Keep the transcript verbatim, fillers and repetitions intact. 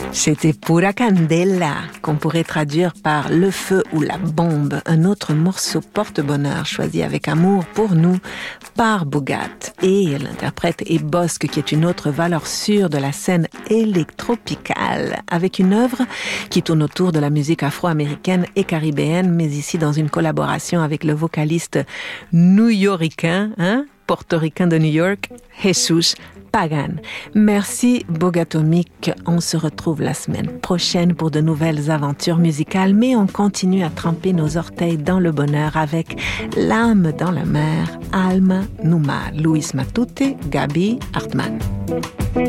C'était Pura Candela, qu'on pourrait traduire par le feu ou la bombe, un autre morceau porte-bonheur choisi avec amour pour nous par Boogat. Et l'interprète est Bosque, qui est une autre valeur sûre de la scène électropicale, avec une œuvre qui tourne autour de la musique afro-américaine et caribéenne, mais ici dans une collaboration avec le vocaliste new-yorkain, hein, portoricain de New York, Jesus Pagan. Merci Bogatomic. On se retrouve la semaine prochaine pour de nouvelles aventures musicales, mais on continue à tremper nos orteils dans le bonheur avec L'âme dans la mer, Alma Numa, Luis Matute, Gaby Hartmann.